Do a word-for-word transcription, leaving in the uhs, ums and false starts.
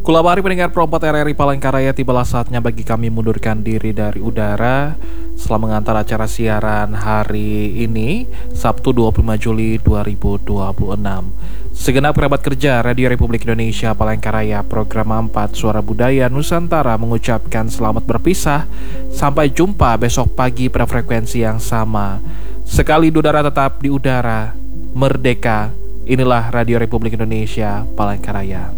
Kulabari pendengar Pro empat R R I Palangkaraya, tibalah saatnya bagi kami mundurkan diri dari udara setelah mengantar acara siaran hari ini, Sabtu dua puluh lima Juli dua ribu dua puluh enam. Segenap kerabat kerja Radio Republik Indonesia Palangkaraya Program empat Suara Budaya Nusantara mengucapkan selamat berpisah. Sampai jumpa besok pagi pada frekuensi yang sama. Sekali udara tetap di udara, merdeka. Inilah Radio Republik Indonesia Palangkaraya.